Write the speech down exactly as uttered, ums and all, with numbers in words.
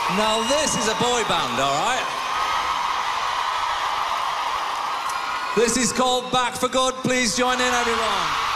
Now this is a boy band, all right? This is called Back for Good. Please join in, everyone.